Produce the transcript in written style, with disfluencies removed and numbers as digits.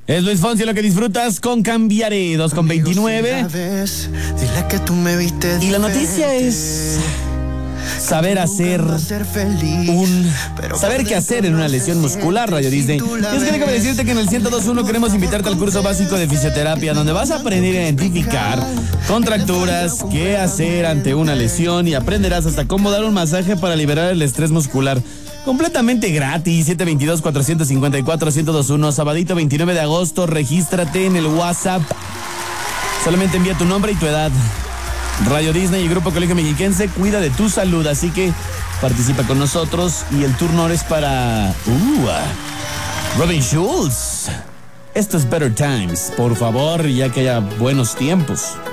Es Luis Fonsi lo que disfrutas con Cambiaré, 2:29. Y la noticia es saber qué hacer en una lesión muscular, Radio Disney. Y es que déjame decirte que en el 102.1 queremos invitarte al curso básico de fisioterapia, donde vas a aprender a identificar contracturas, qué hacer ante una lesión y aprenderás hasta cómo dar un masaje para liberar el estrés muscular. Completamente gratis, 722-454-1021, sabadito 29 de agosto, regístrate en el WhatsApp. Solamente envía tu nombre y tu edad. Radio Disney y Grupo Colegio Mexiquense cuida de tu salud, así que participa con nosotros y el turno es para Robin Schulz. Esto es Better Times, por favor, ya que haya buenos tiempos.